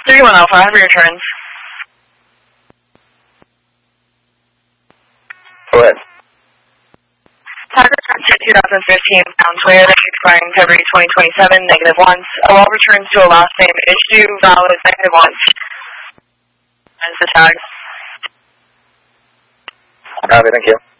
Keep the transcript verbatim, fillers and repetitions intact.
three one Alpha, have your returns. Go ahead. Tag returns for two thousand fifteen pound Toyota expiring February twenty twenty-seven, negative once. All returns to a last name issue, valid, negative once. That's the tag. Copy, thank you.